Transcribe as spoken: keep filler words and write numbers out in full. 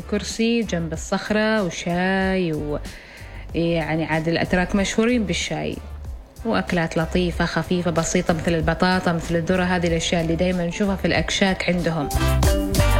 كرسي جنب الصخرة وشاي، ويعني عاد الأتراك مشهورين بالشاي، وأكلات لطيفة خفيفة بسيطة مثل البطاطا مثل الذرة. هذه الأشياء اللي دايما نشوفها في الأكشاك عندهم.